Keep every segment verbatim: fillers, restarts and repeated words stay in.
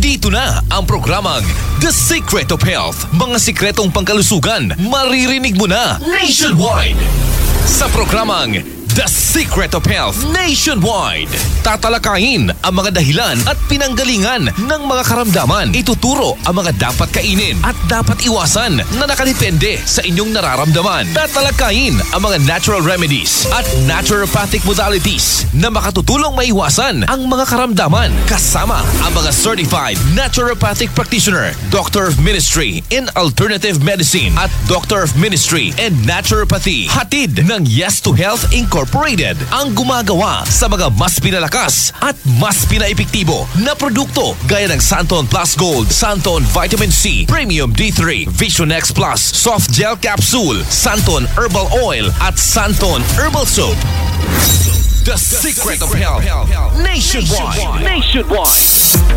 Nandito na ang programang The Secret of Health. Mga sikretong pangkalusugan, maririnig mo na nationwide. Sa programang The Secret of Health Nationwide, tatalakayin ang mga dahilan at pinanggalingan ng mga karamdaman. Ituturo ang mga dapat kainin at dapat iwasan na nakadepende sa inyong nararamdaman. Tatalakayin ang mga natural remedies at naturopathic modalities na makatutulong maiwasan ang mga karamdaman. Kasama ang mga certified naturopathic practitioner, Doctor of Ministry in Alternative Medicine at Doctor of Ministry in Naturopathy. Hatid ng Yes to Health Incorporated. Ang gumagawa sa mga mas pinalakas at mas pinaepektibo na produkto gaya ng Santon Plus Gold, Santon Vitamin C, Premium D three, Vision X Plus, Soft Gel Capsule, Santon Herbal Oil at Santon Herbal Soap. The, The Secret, Secret of Health, Health. Nationwide. Nationwide.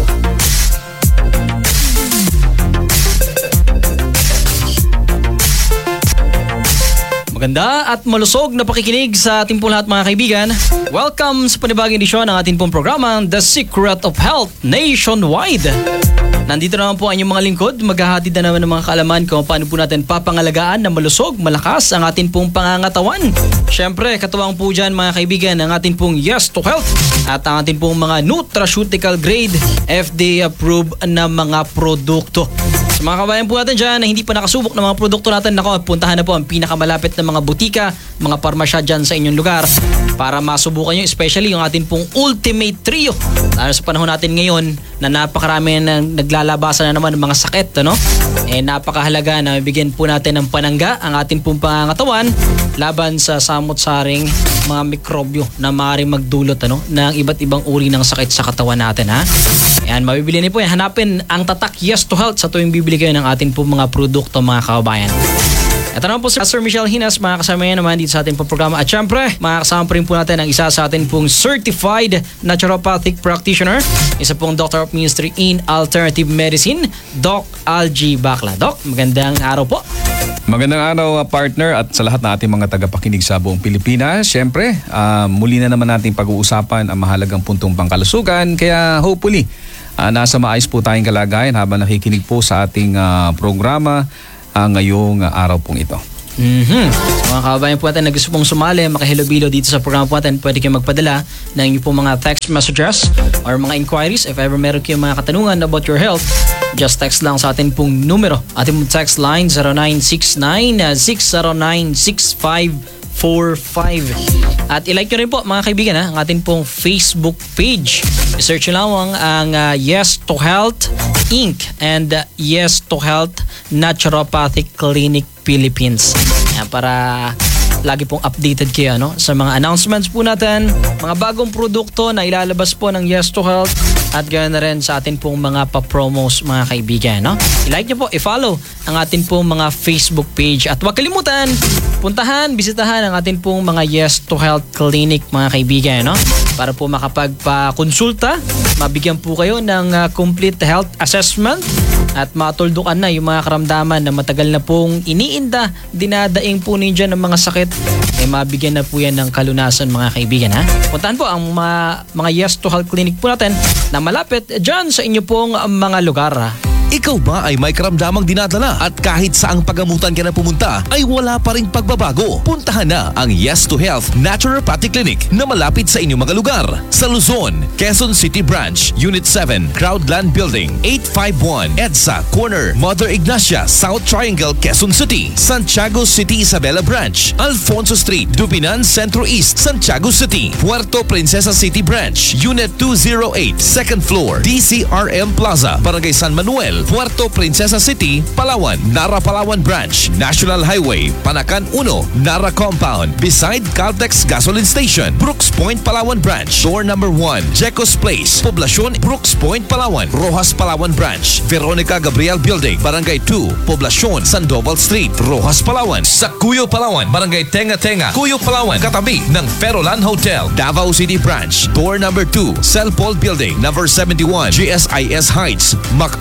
Maganda at malusog na pakikinig sa ating po lahat mga kaibigan. Welcome sa panibagong edisyon ng ating pong programang The Secret of Health Nationwide. Nandito naman po ang inyong mga lingkod. Maghahatid na naman ng mga kaalaman kung paano po natin papangalagaan na malusog, malakas ang ating pong pangangatawan. Siyempre, katuwang po dyan mga kaibigan ang ating pong Yes to Health at ang ating pong mga nutraceutical grade F D A approved na mga produkto. Sa mga kabayan po natin dyan na hindi pa nakasubok ng mga produkto natin, nako, puntahan na po ang pinakamalapit na mga butika, mga parmasya dyan sa inyong lugar para masubukan nyo, especially yung ating pong Ultimate Trio. Lalo sa panahon natin ngayon na napakarami na naglalabasan na naman ng mga sakit, ano? Eh napakahalaga na bigyan po natin ng panangga ang ating pong pangangatawan laban sa samot-saring mga mikrobyo na maaaring magdulot, ano, ng iba't ibang uri ng sakit sa katawan natin, ha? Ayan, mabibili niyo po yan. Hanapin ang tatak Yes to Health sa tuwing bibili kayo ng ating pong mga produkto mga kababayan. Ito naman po si Sir Michelle Hinas, mga kasama yan naman dito sa ating pong programa. At syempre, mga kasama pa rin po natin ang isa sa ating pong certified naturopathic practitioner, isa pong Doctor of Ministry in Alternative Medicine, Doc Algie Bacla. Doc, magandang araw po. Magandang araw partner at sa lahat ng ating mga tagapakinig sa buong Pilipinas. Syempre, uh, muli na naman nating pag-uusapan ang mahalagang puntong pangkalusugan. Kaya hopefully, uh, nasa maayos po tayong kalagayan habang nakikinig po sa ating uh, programa uh, ngayong uh, araw pong ito. Mm-hmm. So, mga kababayan po natin na gusto pong sumali, makahilobilo dito sa programa po natin, pwede kayo magpadala ng inyong pong mga text messages or mga inquiries. If ever meron kayong mga katanungan about your health, just text lang sa ating pong numero. Ating pong text line zero nine six nine, six zero nine, six five four five. At ilike nyo rin po mga kaibigan, ha, ang ating pong Facebook page. I-search nyo lang ang uh, Yes to Health Incorporated and uh, Yes to Health Naturopathic Clinic Philippines. Yan, para lagi pong updated kayo, no, sa mga announcements po natin, mga bagong produkto na ilalabas po ng Yes to Health at ganoon na rin sa atin pong mga pa-promos mga kaibigan, no? I-like nyo po, i-follow ang atin pong mga Facebook page at huwag kalimutan, puntahan, bisitahan ang atin pong mga Yes to Health Clinic mga kaibigan, no? Para po makapagpa-konsulta, mabigyan po kayo ng uh, complete health assessment at matuldukan na yung mga karamdaman na matagal na pong iniinda, dinadaing po ninyo ng mga sakit, eh mabigyan na po yan ng kalunasan mga kaibigan, ha? Puntahan po ang mga, mga Yes to Health Clinic po natin na malapit dyan sa inyo pong mga lugar, ha? Ikaw ba ay may karamdamang dinadala at kahit saang pagamutan ka na pumunta ay wala pa ring pagbabago? Puntahan na ang Yes to Health Naturopathic Clinic na malapit sa inyong mga lugar. Sa Luzon, Quezon City Branch, Unit seven, Crowdland Building, eight five one, EDSA Corner, Mother Ignacia, South Triangle, Quezon City. Santiago City Isabela Branch, Alfonso Street, Dubinan Centro East, Santiago City. Puerto Princesa City Branch, Unit two oh eight, second floor, D C R M Plaza, Barangay San Manuel, Puerto Princesa City, Palawan, Nara Palawan Branch, National Highway, Panacan one, Nara Compound, beside Caltex Gasoline Station, Brooks Point, Palawan Branch, door number one, Jecos Place, Poblacion, Brooks Point, Palawan, Rojas Palawan Branch, Veronica Gabriel Building, Barangay two, Poblacion, Sandoval Street, Rojas Palawan, sa Cuyo Palawan, Barangay Tenga Tenga, Cuyo Palawan, katabi ng Ferolan Hotel, Davao City Branch, door number two, Cell Paul Building, number seventy-one, G S I S Heights, MacArthur Highway,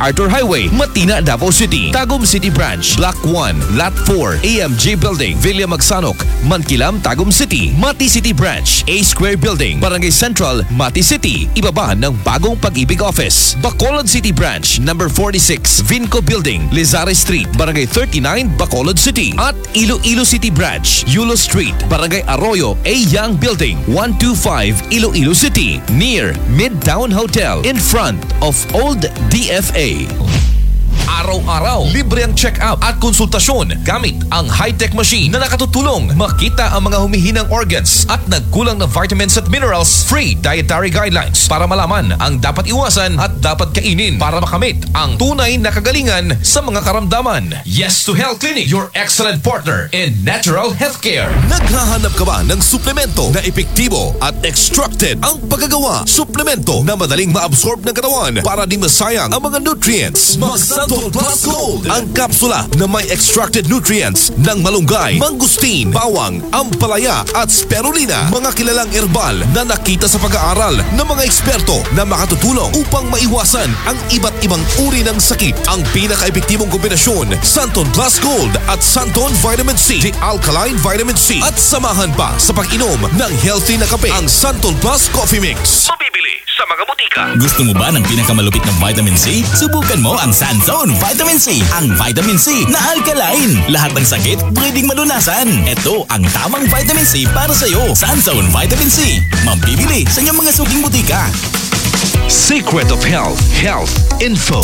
Highway, Matina, Davao City. Tagum City Branch, Block one, Lot four, A M J Building, Villa Magsanok, Mankilam, Tagum City. Mati City Branch, A Square Building, Barangay Central, Mati City. Ibaba ng Bagong Pag-ibig Office. Bacolod City Branch, number forty-six, Vinco Building, Lizare Street, Barangay thirty-nine, Bacolod City. At Iloilo City Branch, Yulo Street, Barangay Arroyo, A Young Building, one twenty-five, Iloilo City. Near Midtown Hotel, in front of Old D F A. Araw-araw, libre ang check-up at konsultasyon gamit ang high-tech machine na nakatutulong makita ang mga humihinang organs at nagkulang na vitamins at minerals. Free dietary guidelines para malaman ang dapat iwasan at dapat kainin para makamit ang tunay na kagalingan sa mga karamdaman. Yes to Health Clinic, your excellent partner in natural healthcare. Naghahanap ka ba ng suplemento na epektibo at extracted ang paggagawa? Suplemento na madaling ma-absorb ng katawan para di masayang ang mga nutrients. Magsanto Plus Gold, ang kapsula na may extracted nutrients ng malunggay, mangustin, bawang, ampalaya at spirulina. Mga kilalang herbal na nakita sa pag-aaral ng mga eksperto na makatutulong upang maiwasan ang iba't ibang uri ng sakit. Ang pinaka-epektibong kombinasyon, Santon Plus Gold at Santon Vitamin C, the Alkaline Vitamin C. At samahan pa sa pag-inom ng healthy na kape, ang Santon Plus Coffee Mix. Mabibili sa mga butika. Gusto mo ba ng pinakamalupit na vitamin C? Subukan mo ang Santon Vitamin C. Ang vitamin C na alkaline. Lahat ng sakit pwedeng malunasan. Ito ang tamang vitamin C para sa iyo. Santon Vitamin C. Mabibili sa inyong mga suking butika. Secret of Health, Health Info.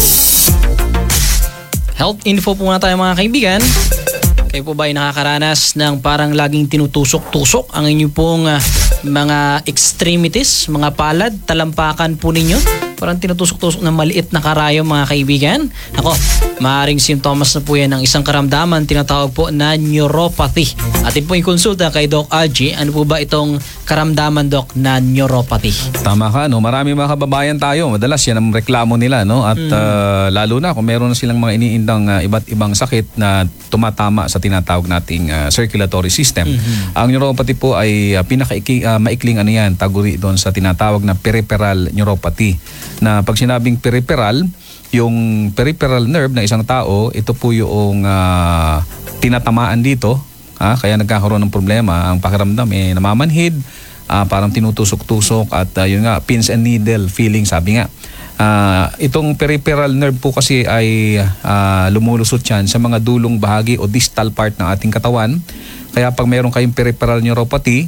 Health info po muna tayo mga kaibigan. Kayo po ba ay nakakaranas ng parang laging tinutusok-tusok ang inyong pong uh, mga extremities, mga palad, talampakan po ninyo? Parang tinutusok-tusok ng maliit na karayom mga kaibigan. Ako, maaaring simptomas na po yan ng isang karamdaman tinatawag po na neuropathy. Atin po yung konsulta kay Doc Algie. Ano po ba itong karamdaman, Doc, na neuropathy? Tama ka, no? Marami mga kababayan tayo. Madalas yan ang reklamo nila, no? At mm. uh, lalo na kung meron na silang mga iniindang uh, iba't ibang sakit na tumatama sa tinatawag nating uh, circulatory system. Mm-hmm. Ang neuropathy po ay uh, pinaka-maikling ano yan, taguri doon sa tinatawag na peripheral neuropathy. Na pag sinabing peripheral, yung peripheral nerve ng isang tao, ito po yung uh, tinatamaan dito. Ha? Kaya nagkakaroon ng problema. Ang pakiramdam eh namamanhid, uh, parang tinutusok-tusok at uh, yun nga, pins and needle feeling, sabi nga. Uh, itong peripheral nerve po kasi ay uh, lumulusot yan sa mga dulong bahagi o distal part ng ating katawan. Kaya pag meron kayong peripheral neuropathy,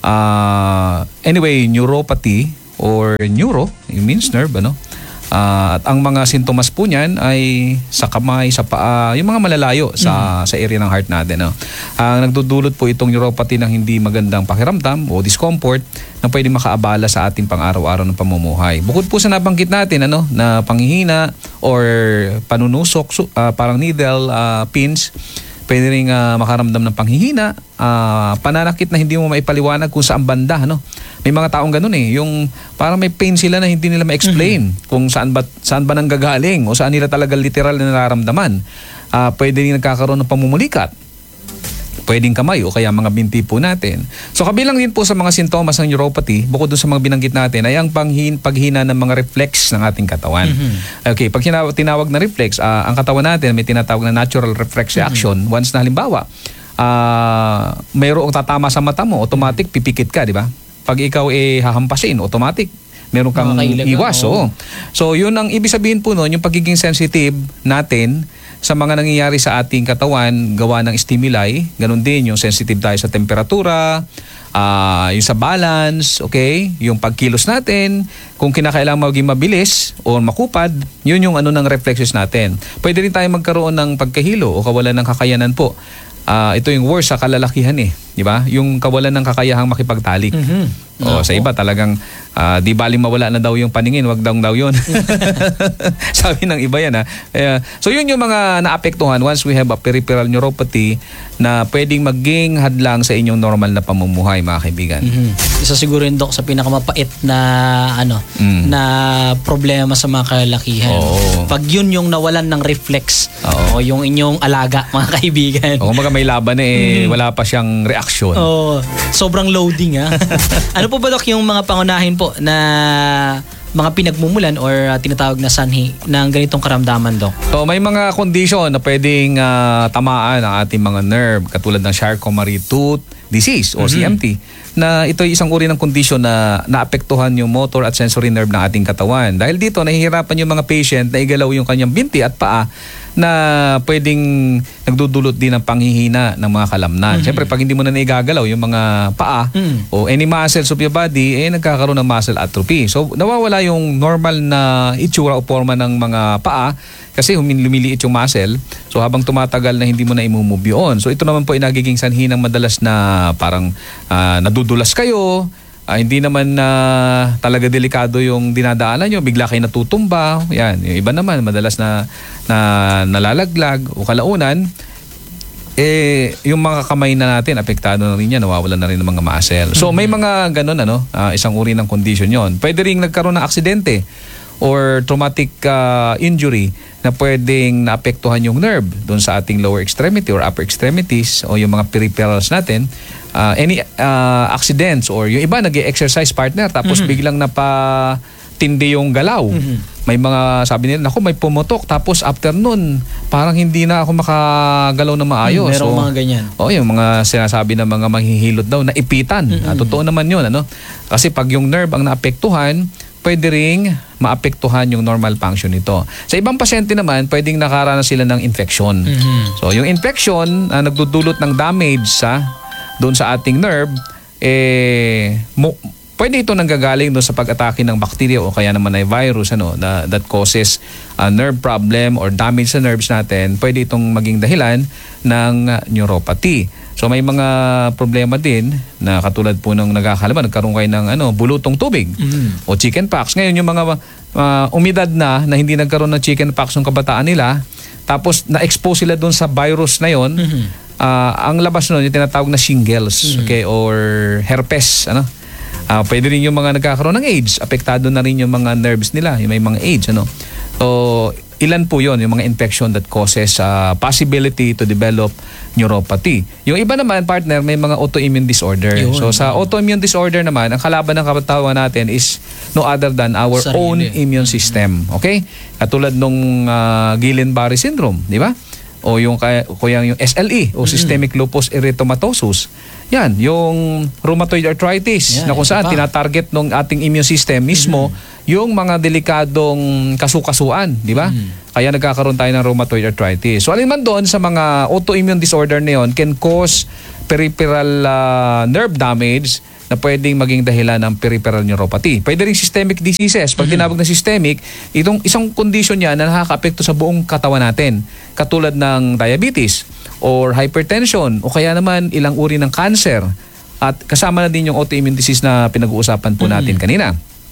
uh, anyway, neuropathy or neuro, it means nerve, ano? Uh, at ang mga sintomas po niyan ay sa kamay, sa paa, yung mga malalayo sa mm. sa area ng heart natin. No? Ang uh, nagdudulot po itong neuropathy ng hindi magandang pakiramdam o discomfort na pwedeng makaabala sa ating pang-araw-araw ng pamumuhay. Bukod po sa nabanggit natin, ano, na panghihina or panunusok, uh, parang needle, uh, pins, pwede rin uh, makaramdam ng panghihina, uh, pananakit na hindi mo maipaliwanag kung saan banda, no? May mga taong ganun eh, yung parang may pain sila na hindi nila ma-explain mm-hmm. kung saan ba, saan ba nanggagaling o saan nila talaga literal na nararamdaman. Uh, pwede rin nagkakaroon ng pamumulikat. Pwedeng kamay o kaya mga binti po natin. So kabilang din po sa mga sintomas ng neuropathy, bukod doon sa mga binanggit natin, ay ang panghin, paghina ng mga reflex ng ating katawan. Mm-hmm. Okay, pag tinawag, tinawag na reflex, uh, ang katawan natin may tinatawag na natural reflex reaction. Mm-hmm. Once na halimbawa, uh, mayroong tatama sa mata mo, automatic pipikit ka, di ba? Pag ikaw eh hahampasin, automatic meron kang iwas. Oh. So yun ang ibig sabihin po noon, yung pagiging sensitive natin sa mga nangyayari sa ating katawan, gawa ng stimuli, ganun din yung sensitive tayo sa temperatura, uh, yung sa balance, okay, yung pagkilos natin, kung kinakailangan maging mabilis o makupad, yun yung ano ng reflexes natin. Pwede rin tayo magkaroon ng pagkahilo o kawalan ng kakayanan po. Uh, ito yung worst sa kalalakihan eh, di ba? Yung kawalan ng kakayahang makipagtalik. Mm-hmm. O, sa iba talagang uh, di baling mawala na daw yung paningin, wag daw daw yun. Sabi ng iba yan ha. Uh, so yun yung mga naapektuhan once we have a peripheral neuropathy na pwedeng maging hadlang sa inyong normal na pamumuhay, mga kaibigan. Mm-hmm. Isa siguro yun, Dok, sa pinakamapait na ano mm. na problema sa mga kalalakihan. Oo. Pag yun yung nawalan ng reflex o yung inyong alaga, mga kaibigan. O kumbaga may laban eh, mm. wala pa siyang reaksyon. Oo. Sobrang loading ha. Ano po ba, Dok, yung mga pangunahin po na mga pinagmumulan or uh, tinatawag na sanhi ng ganitong karamdaman, Doc? So may mga condition na pwedeng ah, tamaan ang ating mga nerve katulad ng Charcot-Marie-Tooth disease o C M T, na ito ay isang uri ng kondisyon na naapektuhan yung motor at sensory nerve ng ating katawan. Dahil dito, nahihirapan yung mga patient na igalaw yung kanyang binti at paa na pwedeng nagdudulot din ng panghihina ng mga kalamnan. Siyempre, pag hindi mo na naigagalaw yung mga paa Mm. o any muscles of your body, eh nagkakaroon ng muscle atrophy. So, nawawala yung normal na itsura o forma ng mga paa kasi humin- lumiliit yung muscle. So, habang tumatagal na hindi mo na imumove yun. So, ito naman po ay nagiging sanhi ng madalas na parang ah, nadudulas kayo, ah, hindi naman na talaga delikado yung dinadaanan nyo, bigla kayo natutumba. Yan. Yung iba naman, madalas na, na nalalaglag o kalaunan, eh, yung mga kamay na natin, apektado na rin yan, nawawalan na rin ng mga muscle. So, may mga ganun, ano, ah, isang uri ng condition yon. Pwede rin nagkaroon ng aksidente or traumatic ah, injury na pwedeng naapektuhan yung nerve doon sa ating lower extremity or upper extremities o yung mga peripherals natin. Ah, any ah, accidents or yung iba nag-exercise partner tapos biglang napatindi yung galaw. May mga sabi nila, naku, may pumutok tapos after nun, parang hindi na ako makagalaw na maayos. Mm, merong So, mga ganyan. oh, yung mga sinasabi ng mga manghihilot daw na ipitan. Ah, totoo naman yun, ano? Kasi pag yung nerve ang naapektuhan, pwede ring maapektuhan yung normal function nito. Sa ibang pasyente naman, pwedeng nakaranas sila ng infection. So, yung infection na nagdudulot ng damage sa doon sa ating nerve, eh, mo, pwede ito nanggagaling doon sa pag-atake ng bacteria o kaya naman ay virus ano, na, that causes a nerve problem or damage sa nerves natin. Pwede itong maging dahilan ng uh, neuropathy. So may mga problema din na katulad po ng nagkakalaman, nagkaroon kayo ng ano, bulutong tubig o chickenpox. Ngayon yung mga uh, umidad na na hindi nagkaroon ng chickenpox ng kabataan nila, tapos na-expose sila doon sa virus na yon, uh, ang labas nun yung tinatawag na shingles, okay, or herpes, ano. Uh, pwede rin yung mga nagkakaroon ng AIDS, apektado na rin yung mga nerves nila, yung may mga AIDS, ano. So, ilan po yon yung mga infection that causes uh, possibility to develop neuropathy. Yung iba naman, partner, may mga autoimmune disorder. Yun. So, sa autoimmune disorder naman, ang kalaban ng katawan natin is no other than our Sarili. own immune system. Okay? Katulad nung uh, Guillain-Barré syndrome, di ba? O yung kaya kaya yung S L E o systemic lupus erythematosus. Yan, yung rheumatoid arthritis Yan, na kung ito saan pa. tinatarget ng ating immune system mismo yung mga delikadong kasukasuan, di ba? Kaya nagkakaroon tayo ng rheumatoid arthritis. So alin man doon sa mga autoimmune disorder na yun can cause peripheral uh, nerve damage na pwedeng maging dahilan ng peripheral neuropathy. Pwede rin systemic diseases. Pag tinawag na systemic, itong isang condition yan na nakaka-apekto sa buong katawan natin. Katulad ng diabetes or hypertension o kaya naman ilang uri ng cancer. At kasama na din yung autoimmune disease na pinag-uusapan po natin kanina.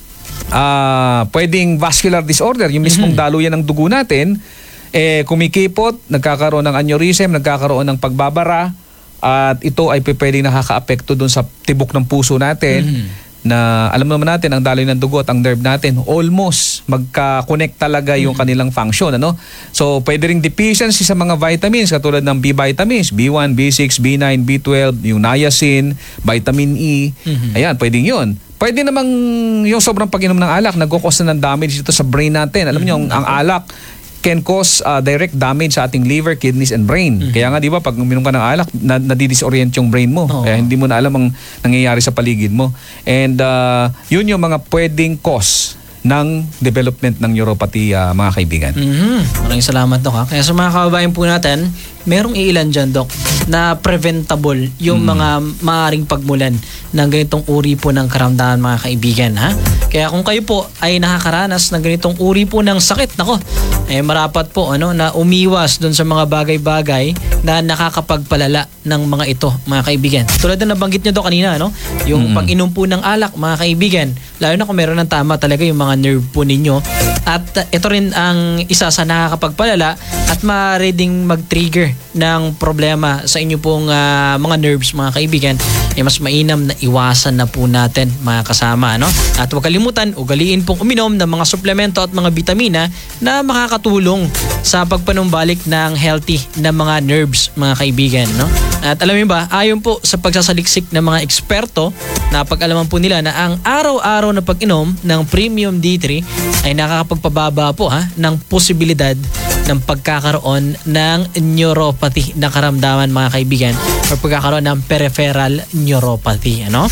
Ah, pwedeng vascular disorder, yung mismong daluyan ng dugo natin, eh kumikipot, nagkakaroon ng aneurysm, nagkakaroon ng pagbabara, at ito ay pwedeng nakaka-apekto dun sa tibok ng puso natin na alam naman natin ang daloy ng dugo at ang nerve natin almost magka-connect talaga yung kanilang function, ano? So pwede ring deficiency sa mga vitamins katulad ng B vitamins, B one, B six, B nine, B twelve, yung niacin, vitamin E. Ayan, pwedeng yun. Pwede namang yung sobrang pag-inom ng alak nagko-cause na ng damage dito sa brain natin. Alam niyo, ang alak can cause uh, direct damage sa ating liver, kidneys, and brain. Kaya nga, di ba, pag uminom ka ng alak, na, nadidisorient yung brain mo. Oo. Kaya hindi mo na alam ang nangyayari sa paligid mo. And uh, yun yung mga pwedeng cause ng development ng neuropathy, uh, mga kaibigan. Mhm. Maraming salamat, Doc. Ha? Kaya sa mga kababayan po natin, merong iilan dyan, Doc, na preventable yung mga maaaring pagmulan ng ganitong uri po ng karamdaman, mga kaibigan. Ha? Kaya kung kayo po ay nakakaranas ng ganitong uri po ng sakit, nako, eh marapat po ano, na umiwas dun sa mga bagay-bagay na nakakapagpalala ng mga ito, mga kaibigan. Tulad na nabanggit nyo, Doc, kanina, no? Yung pag-inom po ng alak, mga kaibigan, lalo na kung meron ng tama talaga yung mga nerve po ninyo. At uh, ito rin ang isa sa nakakapagpalala at maaari ding mag-trigger ng problema sa inyo pong uh, mga nerves, mga kaibigan. ay mas mainam na iwasan na po natin mga kasama. No? At huwag kalimutan, ugaliin pong uminom ng mga suplemento at mga vitamina na makakatulong sa pagpanumbalik ng healthy na mga nerves mga kaibigan. No? At alam niyo ba, ayon po sa pagsasaliksik ng mga eksperto, napag-alaman po nila na ang araw-araw na pag-inom ng Premium D three ay nakakapagpababa po ha, ng posibilidad ng pagkakaroon ng neuropathy na karamdaman mga kaibigan o pagkakaroon ng peripheral neuropathy. Ano?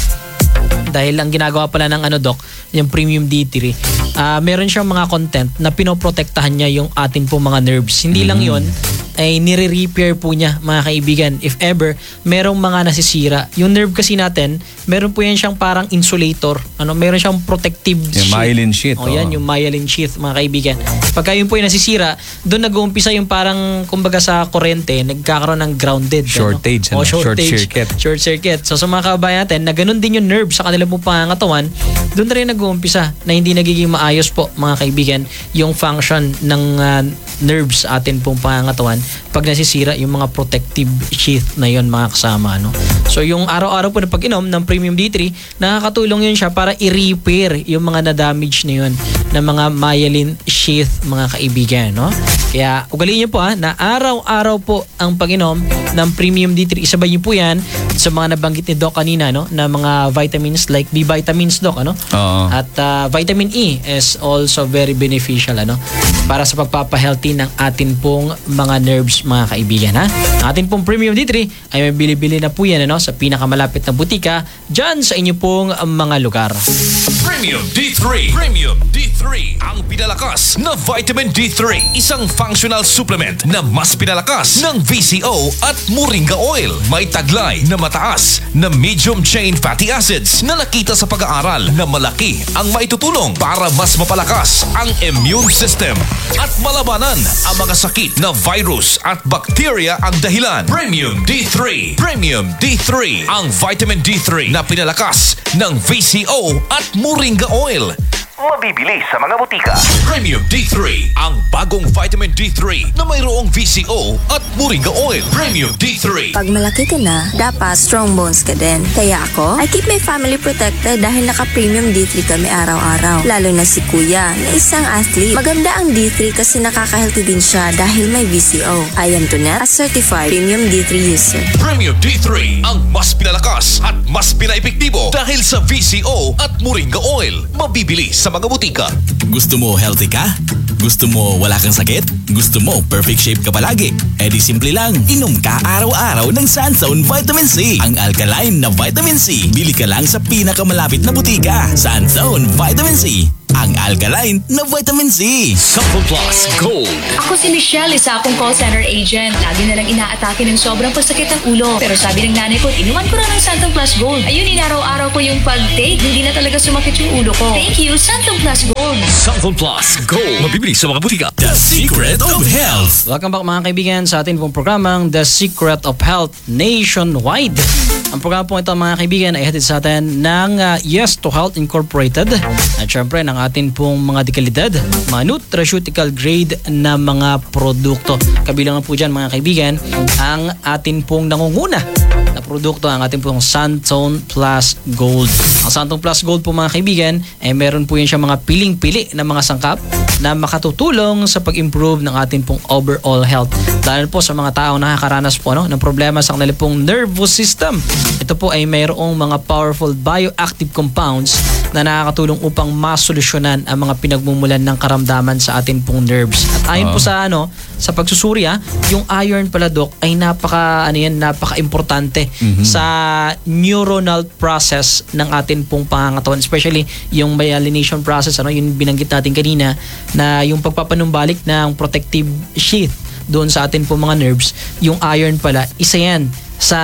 Dahil ang ginagawa pala ng ano doc, yung Premium D three, uh, meron siyang mga content na pinoprotektahan niya yung atin po mga nerves. Hindi mm. lang yon ay nire-repair po niya mga kaibigan. If ever, merong mga nasisira. Yung nerve kasi natin, meron po yan siyang parang insulator. Ano, meron siyang protective yung sheath. myelin sheath. O oh, yan, yung myelin sheath mga kaibigan. Pagka yun po yung nasisira, doon nag-uumpisa yung parang, kumbaga sa kurente, nagkakaroon ng grounded. Shortage. Ano? O, shortage. Short circuit. Short circuit. So sa mga kabayan natin, na ganun din yung nerve sa kanilang pong pangangatawan, doon na rin nag-uumpisa na hindi nagiging maayos po mga kaibigan yung function ng uh, nerves sa atin pong pangangatawan pag nasisira yung mga protective sheath na yon mga kasama. No? So yung araw-araw po na pag-inom ng Premium D three, nakakatulong yun siya para i-repair yung mga na-damage na yun ng mga myelin sheath mga kaibigan. No? Kaya ugaliin niyo po ha, na araw-araw po ang pag-inom ng Premium D three. Isabay niyo po yan sa mga nabanggit ni Doc kanina, no? Na mga vitamins like B vitamins, Doc. Ano? Oo. At uh, vitamin E is also very beneficial ano? Para sa pagpapahealthy ng atin pong mga nerves mga kaibigan. Ha? Ang atin pong Premium D three ay may bili-bili na po yan ano? Sa pinakamalapit na butika dyan sa inyo pong mga lugar. Premium D three. Premium D three. Ang pinalakas na vitamin D three. Isang functional supplement na mas pinalakas ng V C O at Moringa Oil. May taglay na mataas na medium chain fatty acids na nakita sa pag-aaral na malaki ang maitutulong para mas mapalakas ang immune system at malabanan ang mga sakit na virus at bacteria ang dahilan. Premium D three. Premium D three. Ang vitamin D three na pinalakas ng V C O at Moringa Oil. Mabibili sa mga butika. Premium D three. Ang bagong vitamin D three na mayroong V C O at Moringa Oil. Premium D three. Pag malaki ka na, dapat strong bones ka din. Kaya ako, I keep my family protected dahil naka-Premium D three kami araw-araw. Lalo na si Kuya, na isang athlete. Maganda ang D three kasi nakaka-healthy din siya dahil may V C O. I am Tonet, a certified Premium D three user. Premium D three. Ang mas pinalakas at mas pinaepektibo dahil sa V C O at Moringa Oil. Mabibili sa mga butika. Gusto mo healthy ka? Gusto mo wala kang sakit? Gusto mo perfect shape ka palagi? E di simple lang, inom ka araw-araw ng Sunzone Vitamin C. Ang alkaline na Vitamin C. Bili ka lang sa pinakamalapit na butika. Sunzone Vitamin C. Ang alkaline na Vitamin C. Sample Plus Gold. Ako si Michelle, isa akong call center agent. Lagi na lang inaatake ng sobrang pasakit ng ulo. Pero sabi ng nanay ko, inuman ko na ng Santum Plus Gold. Ayun, inaraw-araw ko yung pag-take. Hindi na talaga sumakit yung ulo ko. Thank you, Santum Plus Gold. Sample Plus Gold. Mabibili sa mga butika. The Secret of Health. Welcome back mga kaibigan sa ating pong programang The Secret of Health Nationwide. Ang programa po ito mga kaibigan ay hatid sa atin ng uh, Yes to Health Incorporated. At syempre ng atin pong mga dekalidad, mga nutraceutical grade na mga produkto. Kabilang po dyan mga kaibigan ang atin pong nangunguna na produkto, ang ating pong Sunzone Plus Gold. Ang Sunzone Plus Gold po mga kaibigan ay eh, meron po yan siya mga piling-pili na mga sangkap na makatutulong sa pag-improve ng ating pong overall health. Dahil po sa mga taong nakakaranas po no, ng problema sa kanilang pong nervous system. Ito po ay mayroong mga powerful bioactive compounds na nakakatulong upang masolusyonan ang mga pinagmumulan ng karamdaman sa ating pong nerves. At ayon uh-huh. po sa ano, sa pagsusuri ha, yung iron pala doc ay napaka ano yan, napaka-importante mm-hmm. sa neuronal process ng atin pong pangangatawan, especially yung myelination process, ano, yung binanggit natin kanina na yung pagpapanumbalik ng protective sheath doon sa atin pong mga nerves, yung iron pala, isa yan sa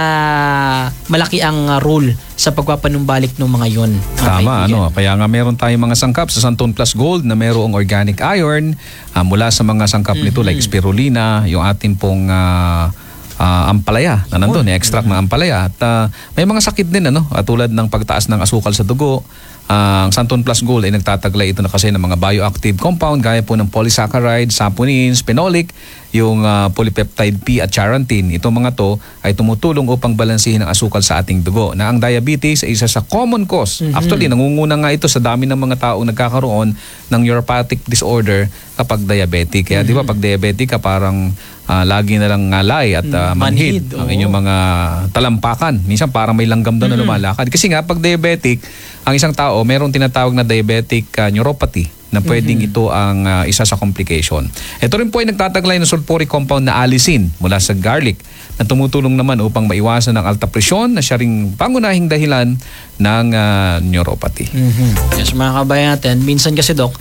malaki ang uh, role sa pagpapanumbalik ng mga yon. Tama, ano, kaya nga meron tayong mga sangkap sa Sunzone Plus Gold na mayroong organic iron uh, mula sa mga sangkap mm-hmm. nito like spirulina, yung ating pong uh, uh, ampalaya na nandun, oh, extract mm-hmm. ng ampalaya. At uh, may mga sakit din, ano, at tulad ng pagtaas ng asukal sa dugo, Ang Santon Plus Gold ay nagtataglay ito na kasi ng mga bioactive compound gaya po ng polysaccharide, saponins, phenolic, yung uh, polypeptide P at charantin. Itong mga to ay tumutulong upang balansihin ang asukal sa ating dugo. Na ang diabetes ay isa sa common cause. Mm-hmm. Actually, nangunguna nga ito sa dami ng mga taong nagkakaroon ng neuropathic disorder kapag diabetic. Kaya mm-hmm. di ba pag diabetic ka parang uh, lagi na lang ngalay at uh, manhid, manhid ang inyong mga talampakan. Minsan parang may langgam doon mm-hmm. na lumalakad. Kasi nga pag diabetic, ang isang tao mayroong tinatawag na diabetic uh, neuropathy na pwedeng mm-hmm. ito ang uh, isa sa complication. Ito rin po ay nagtataglay ng sulfuric compound na allicin mula sa garlic na tumutulong naman upang maiwasan ang alta presyon na siya ring pangunahing dahilan ng uh, neuropathy. Mm-hmm. Yes, mga kabayan natin, minsan kasi Doc,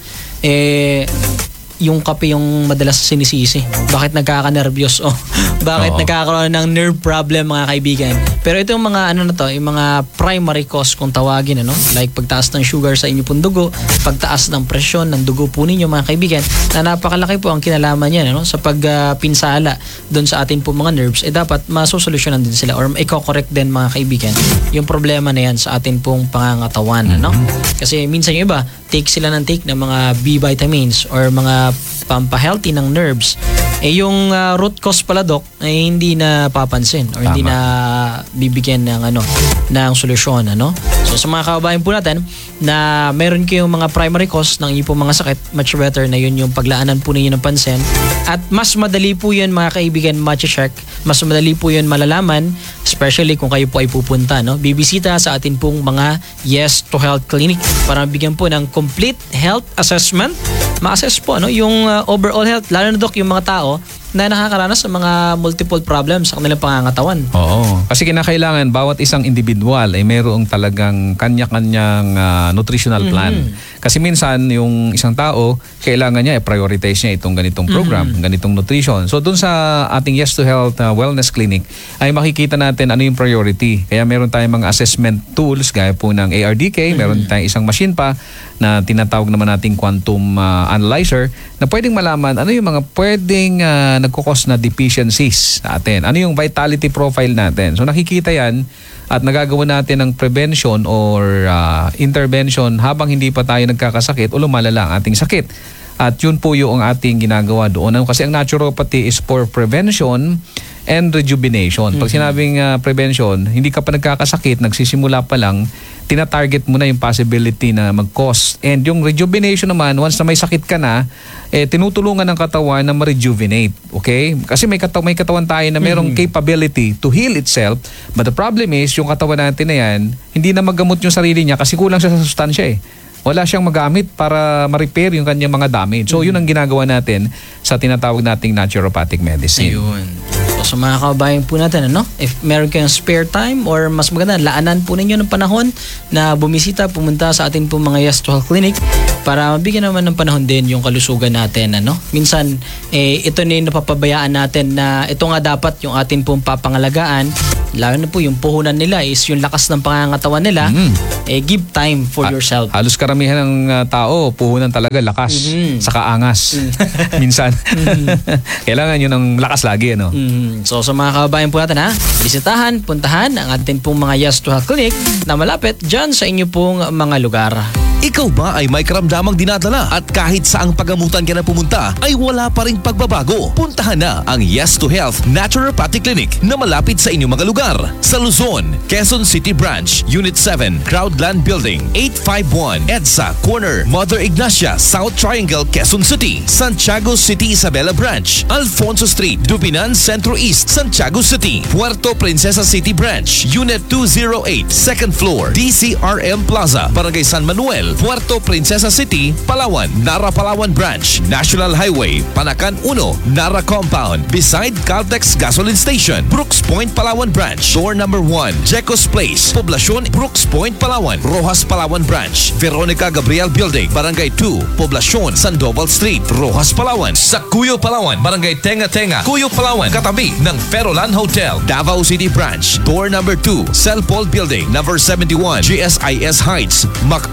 eh, yung kape yung madalas sinisisi. Bakit nagkaka-nervyos? O bakit Oo. nagkakaroon ng nerve problem, mga kaibigan? Pero ito yung mga ano na to, yung mga primary cause kung tawagin, ano? Like pagtaas ng sugar sa inyo pong dugo, pagtaas ng presyon ng dugo po ninyo, mga kaibigan, na napakalaki po ang kinalaman niyan, ano? Sa pagpinsala uh, doon sa atin po mga nerves, eh dapat masosolusyonan din sila or i-correct din, mga kaibigan, yung problema na yan sa atin pong pangangatawan, mm-hmm. ano? Kasi minsan yung iba, take sila ng take ng mga B vitamins or mga pampahealthy ng nerves, eh yung uh, root cause pala Doc ay eh, hindi na papansin or Tama. hindi na bibigyan ng ano ng solusyon, ano. So sa mga kababayan po natin na meron kayong mga primary cause ng inyong mga sakit, much better na yun yung paglaanan po ninyo ng pansin at mas madali po yun, mga kaibigan, ma-check, mas madali po yun malalaman, especially kung kayo po ay pupunta, no, bibisita sa atin pong mga Yes to Health Clinic para mabigyan po ng complete health assessment, ma-assess po ano yung uh, overall health, lalo na Doc yung mga tao na nakakaranas ng mga multiple problems sa kanilang pangangatawan. Oo. Kasi kinakailangan bawat isang individual ay mayroong talagang kanya-kanyang uh, nutritional plan. Mm-hmm. Kasi minsan yung isang tao, kailangan niya i-prioritize niya itong ganitong program, mm-hmm. ganitong nutrition. So dun sa ating Yes to Health uh, Wellness Clinic ay makikita natin ano yung priority. Kaya meron tayong mga assessment tools gaya po ng A R D K, mm-hmm. meron tayong isang machine pa na tinatawag naman nating quantum uh, analyzer na pwedeng malaman ano yung mga pwedeng uh, nagkukos na deficiencies natin. Ano yung vitality profile natin. So nakikita yan at nagagawa natin ng prevention or uh, intervention habang hindi pa tayo nagkakasakit o lumalala ang ating sakit. At yun po yung ating ginagawa doon. Kasi ang naturopathy is for prevention and rejuvenation. Pag sinabing uh, prevention, hindi ka pa nagkakasakit, nagsisimula pa lang, tina-target mo na yung possibility na mag-cause. And yung rejuvenation naman, once na may sakit ka na, eh, tinutulungan ng katawan na ma-rejuvenate. Okay? Kasi may, kata- may katawan tayo na mayroong mm-hmm. capability to heal itself. But the problem is, yung katawan natin na yan, hindi na magamot yung sarili niya kasi kulang siya sa sustansya eh. Wala siyang magamit para ma-repair yung kanyang mga damage. So, mm-hmm. yun ang ginagawa natin sa tinatawag nating naturopathic medicine. Ayun. So, sa mga kababayan po natin, ano, if meron kayong spare time or mas maganda, laanan po ninyo ng panahon na bumisita, pumunta sa atin po mga Yes to Health Clinic para mabigyan naman ng panahon din yung kalusugan natin, ano. Minsan, eh, ito na yung napapabayaan natin na ito nga dapat yung atin pong papangalagaan, lalo na po yung puhunan nila is yung lakas ng pangangatawan nila, mm-hmm. eh, give time for ha- yourself. Halos karamihan ng uh, tao, puhunan talaga lakas, mm-hmm. saka angas. Mm-hmm. Minsan. Mm-hmm. Kailangan yun ng lakas lagi, ano. Mm-hmm. So sa mga kababayan po natin, ha, bisitahan, puntahan ang ating pong mga Yes to Health Clinic na malapit dyan sa inyo pong mga lugar. Ikaw ba ay may karamdamang dinadala at kahit saang pagamutan ka na pumunta ay wala pa ring pagbabago? Puntahan na ang Yes to Health Naturopathic Clinic na malapit sa inyong mga lugar. Sa Luzon, Quezon City Branch, Unit seven, Crowdland Building, eight five one, EDSA Corner, Mother Ignacia, South Triangle, Quezon City. Santiago City Isabela Branch, Alfonso Street, Dubinan Centro East, Santiago City. Puerto Princesa City Branch, Unit two oh eight, second floor, D C R M Plaza, Barangay San Manuel, Puerto Princesa City, Palawan. Nara Palawan Branch, National Highway, Panacan one, Nara Compound, beside Caltex Gasoline Station. Brooks Point Palawan Branch, door number one, Jecos Place, Poblacion, Brooks Point Palawan. Rojas Palawan Branch, Veronica Gabriel Building, Barangay two, Poblacion, Sandoval Street, Rojas Palawan. Sa Cuyo Palawan, Barangay Tenga Tenga, Cuyo Palawan, katabi ng Ferolan Hotel. Davao City Branch, door number two, Cell Paul Building, number seventy-one, G S I S Heights, MacArthur Highway.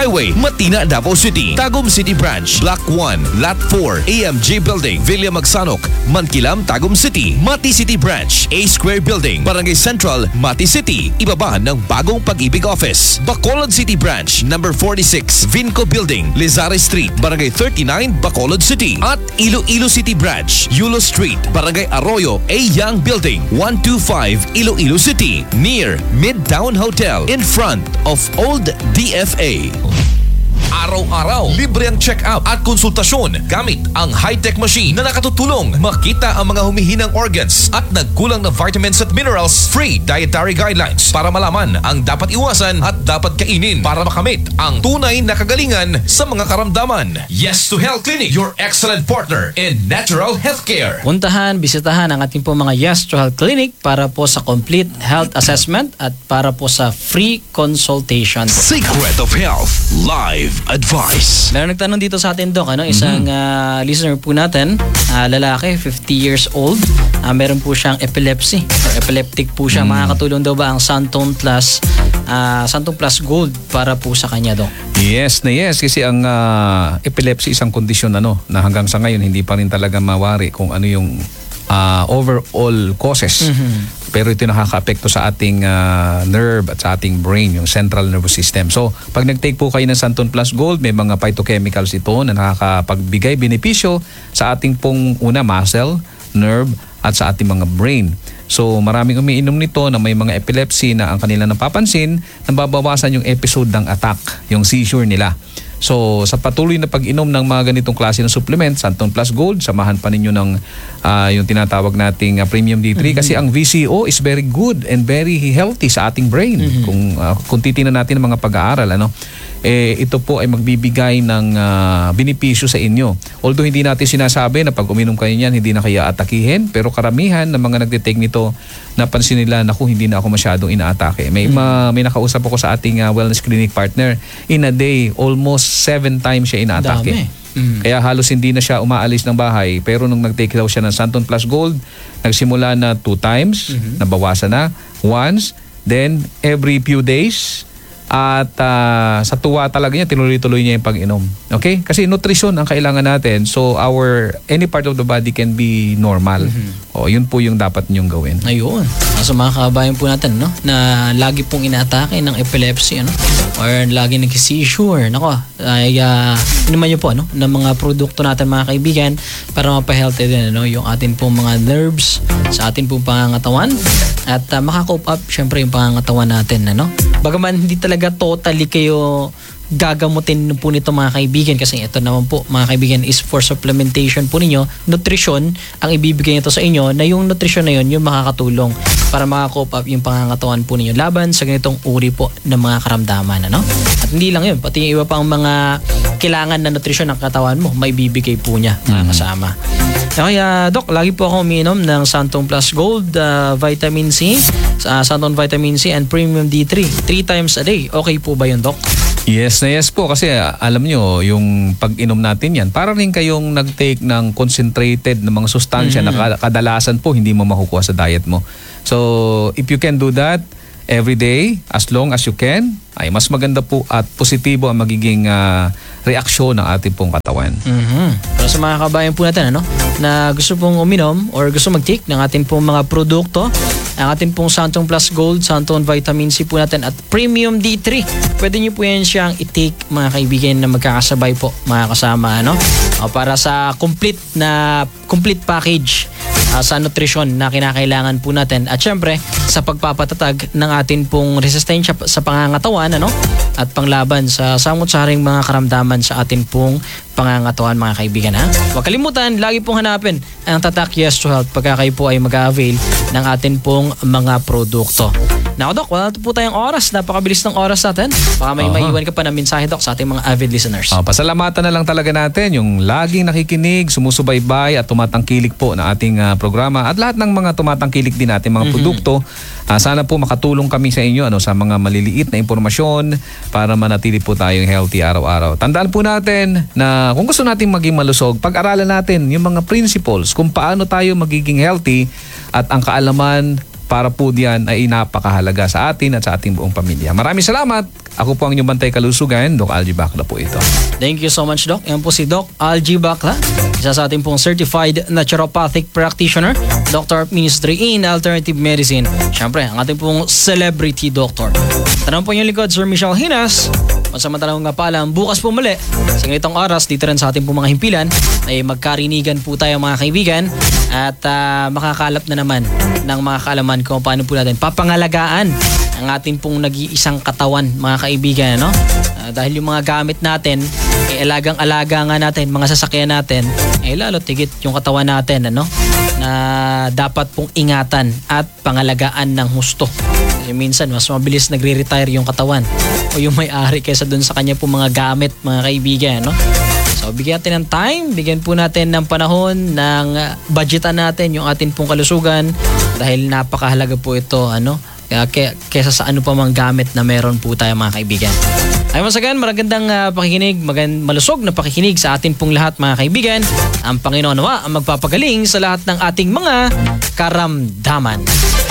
Highway, Matina, Davao City. Tagum City Branch, Block one, Lot four, A M J Building, Villa Magsanok, Mankilam, Tagum City. Mati City Branch, A Square Building, Barangay Central, Mati City. Ibaba ng bagong Pag-ibig Office. Bacolod City Branch, number forty-six, Vinco Building, Lizare Street, Barangay thirty-nine, Bacolod City. At Iloilo City Branch, Yulo Street, Barangay Arroyo, A Young Building, one twenty-five, Iloilo City, near Midtown Hotel, in front of Old D F A. Araw-araw, libre ang check-up at konsultasyon gamit ang high-tech machine na nakatutulong makita ang mga humihinang organs at nagkulang na vitamins at minerals. Free dietary guidelines para malaman ang dapat iwasan at dapat kainin para makamit ang tunay na kagalingan sa mga karamdaman. Yes to Health Clinic, your excellent partner in natural healthcare. Puntahan, bisitahan ang ating po mga Yes to Health Clinic para po sa complete health assessment at para po sa free consultation. Secret of Health Live Advice. Meron nagtanong dito sa atin, Doc, ano? Isang uh, listener po natin, uh, lalaki, fifty years old. Uh, meron po siyang epilepsy or epileptic po siya. Makakatulong daw ba ang Santon Plus uh, Santon Plus Gold para po sa kanya, Doc? Yes na yes, kasi ang uh, epilepsy isang kondisyon ano, na hanggang sa ngayon hindi pa rin talaga mawari kung ano yung uh, overall causes. Mm-hmm. Pero ito nakaka-apekto sa ating uh, nerve at sa ating brain, yung central nervous system. So, pag nag-take po kayo ng Santon Plus Gold, may mga phytochemicals ito na nakakapagbigay benepisyo sa ating pong una, muscle, nerve, at sa ating mga brain. So, maraming umiinom nito na may mga epilepsy na ang kanila napapansin, nababawasan yung episode ng attack, yung seizure nila. So, sa patuloy na pag-inom ng mga ganitong klase ng supplement, Santon Plus Gold, samahan pa ninyo ng uh, yung tinatawag nating uh, Premium D three, mm-hmm. kasi ang V C O is very good and very healthy sa ating brain. Mm-hmm. Kung uh, kung titingnan natin ang mga pag-aaral, ano, eh ito po ay magbibigay ng uh, benepisyo sa inyo. Although hindi natin sinasabi na pag uminom kayo niyan, hindi na kayo atakihin, pero karamihan ng mga nagte-take nito, napansin nila na kung hindi na ako masyadong inaatake. May mm-hmm. ma, may nakausap ako sa ating uh, wellness clinic partner, in a day almost seven times siya inaatake. Dami. Mm. Kaya halos hindi na siya umaalis ng bahay. Pero nung nag-take daw siya ng Santon Plus Gold, nagsimula na two times, mm-hmm. nabawasan na, once, then every few days, at uh, sa tuwa talaga niya, tinuloy-tuloy niya yung pag-inom. Okay? Kasi nutrition ang kailangan natin. So our, any part of the body can be normal. Mm-hmm. O, yun po yung dapat niyong gawin. Ayun. Sa mga kabayan po natin, no? Na lagi pong inaatake ng epilepsy, ano? Or lagi nag-seizure. Nako, ay uh, inuman niyo po, ano? Ng mga produkto natin, mga kaibigan, para mapahealthy din, ano? Yung atin pong mga nerves sa atin pong pangangatawan. At uh, makakope up, syempre, yung pangangatawan natin, ano? Bagaman hindi talaga totally kayo gagamutin po nito, mga kaibigan, kasi ito naman po, mga kaibigan, is for supplementation po ninyo. Nutrition ang ibibigay nito sa inyo, na yung nutrition na yun yung makakatulong para makakope up yung pangangatawan po ninyo laban sa ganitong uri po ng mga karamdaman, ano? At hindi lang yun, pati yung iba pang mga kailangan na nutrition ng katawan mo, may bibigay po niya, mga kasama. Kaya, Doc, lagi po ako umiinom ng Santon Plus Gold, uh, Vitamin C, uh, Santon Vitamin C and Premium D three, three times a day. Okay po ba yun, Doc? Yes na yes po, kasi uh, alam nyo, yung pag-inom natin yan, para rin kayong nag-take ng concentrated na mga sustansya mm-hmm. na kadalasan po hindi mo makukuha sa diet mo. So, if you can do that every day, as long as you can, ay mas maganda po at positibo ang magiging uh, reaksyon ng ating pong katawan. Mm-hmm. Pero sa mga kabayan po natin, ano, na gusto pong uminom or gusto mag-take ng ating pong mga produkto, ang ating pong Santon Plus Gold, Santon Vitamin C po natin at Premium D three, pwede nyo po yan siyang i-take, mga kaibigan, na magkakasabay po, mga kasama, ano? O, para sa complete na complete package uh, sa nutrition na kinakailangan po natin, at syempre sa pagpapatatag ng atin pong resistensya sa pangangatawan, ano? At panglaban sa samot-saring mga karamdaman sa atin pong pangangatawan, mga kaibigan, ha? Huwag kalimutan, lagi pong hanapin ang Tatak Yes to Health pagka kayo po ay mag-avail ng atin pong mga produkto. Now, Doc, wala po tayong oras. Napakabilis ng oras natin. Baka may uh-huh. maiwan ka pa ng mensahe, Doc, sa ating mga avid listeners. Uh, pasalamatan na lang talaga natin yung laging nakikinig, sumusubaybay at tumatangkilik po ng ating uh, programa at lahat ng mga tumatangkilik din natin mga mm-hmm. produkto. Uh, sana po makatulong kami sa inyo, ano, sa mga maliliit na impormasyon para manatili po tayong healthy araw-araw. Tandaan po natin na kung gusto natin maging malusog, pag-aralan natin yung mga principles kung paano tayo magiging healthy, at ang kaalaman para po diyan ay napakahalaga sa atin at sa ating buong pamilya. Maraming salamat. Ako po ang inyong bantay kalusugan, Doc Algie Bacla po ito. Thank you so much, Doc. Yan po si Doc Algie Bacla, isa sa ating pong certified naturopathic practitioner, Doctor of Ministry in Alternative Medicine. Siyempre, ang ating pong celebrity doctor. Tanong po yung likod, Sir Michelle Hinas. Pansamantalang nga pala, bukas po muli sa ganitong oras dito rin sa ating pong mga himpilan ay magkarinigan po tayo mga kaibigan at uh, makakalap na naman ng mga kaalaman kung paano po natin papangalagaan ang ating pong nag-iisang katawan mga kaibigan, no? Uh, dahil yung mga gamit natin ay alagang-alaga nga natin, mga sasakyan natin ay lalo tigit yung katawan natin, ano? Na dapat pong ingatan at pangalagaan ng husto. Kasi minsan mas mabilis nagre-retire yung katawan o yung may-ari kaysa dun sa kanya po mga gamit mga kaibigan, no? So bigyan natin ng time, bigyan po natin ng panahon ng uh, budgetan natin yung atin pong kalusugan dahil napakahalaga po ito, ano? Kaya kaysa sa ano pa mang gamit na meron po tayo mga kaibigan. Ay once again, magandang uh, pakikinig, magand malusog na pakikinig sa atin pong lahat mga kaibigan. Ang Panginoon nawa ang magpapagaling sa lahat ng ating mga karamdaman.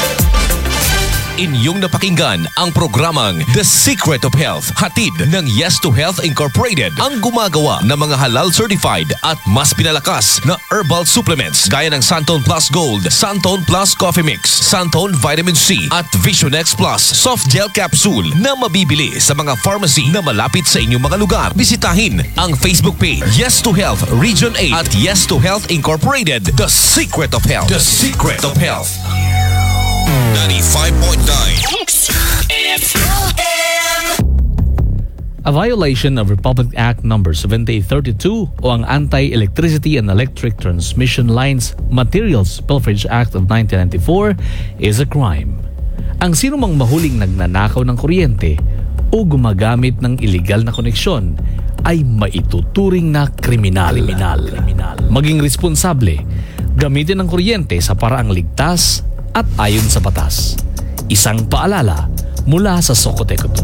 Inyong napakinggan ang programang The Secret of Health, hatid ng Yes to Health Incorporated, ang gumagawa ng mga halal certified at mas pinalakas na herbal supplements gaya ng Santon Plus Gold, Santon Plus Coffee Mix, Santon Vitamin C at Vision X Plus Soft Gel Capsule na mabibili sa mga pharmacy na malapit sa inyong mga lugar. Bisitahin ang Facebook page Yes to Health Region eight at Yes to Health Incorporated, The Secret of Health. The Secret of Health. ninety-five point nine X A violation of Republic Act number seventy-eight thirty-two o ang Anti-Electricity and Electric Transmission Lines Materials Pilferage Act of nineteen ninety-four is a crime. Ang sinumang mahuling nagnanakaw ng kuryente o gumagamit ng iligal na koneksyon ay maituturing na kriminal. kriminal. Maging responsable, gamitin ang kuryente sa paraang ligtas at ayon sa batas. Isang paalala mula sa Sokotekoto.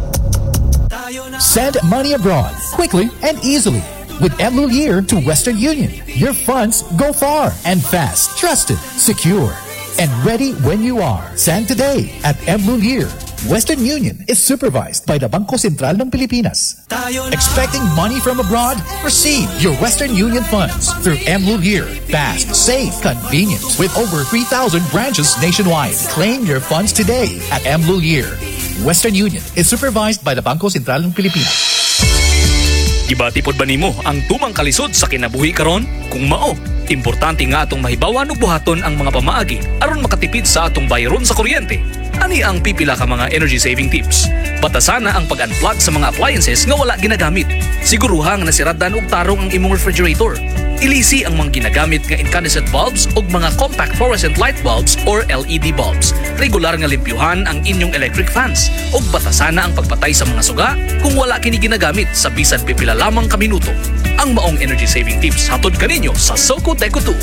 Send money abroad quickly and easily with Emlulier to Western Union. Your funds go far and fast, trusted, secure, and ready when you are. Send today at Emlulier. Western Union is supervised by the Bangko Sentral ng Pilipinas. Expecting money from abroad? Receive your Western Union funds through Emlulier. Fast, safe, convenient. With over three thousand branches nationwide. Claim your funds today at Emlulier. Western Union is supervised by the Bangko Sentral ng Pilipinas. Gibatipod ba nimo ang tumang kalisod sa kinabuhi karon? Kung mao, importante nga atong mahibawan ug buhaton ang mga pamaagi aron makatipid sa atong bayaron sa kuryente. Ani ang pipila ka mga energy saving tips. Batasana ang pag-unplug sa mga appliances nga wala ginagamit. Siguruhang nasiradan og tarong ang imong refrigerator. Ilisi ang mga ginagamit nga incandescent bulbs ug mga compact fluorescent light bulbs or L E D bulbs. Regular nga limpyuhan ang inyong electric fans ug batasana ang pagpatay sa mga suga kung wala kini ginagamit sa bisan pipila lamang ka minuto. Ang maong energy saving tips hatod kaninyo sa Sokoteco two.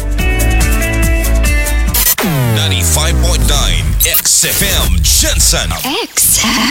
ninety-five point nine X F M Jensen. X